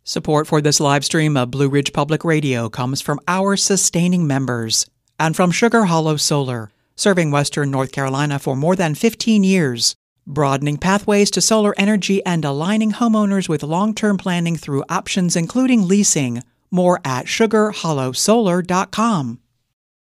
Support for this live stream of Blue Ridge Public Radio comes from our sustaining members and from Sugar Hollow Solar, serving Western North Carolina for more than 15 years, broadening pathways to solar energy and aligning homeowners with long-term planning through options including leasing. More at sugarhollowsolar.com.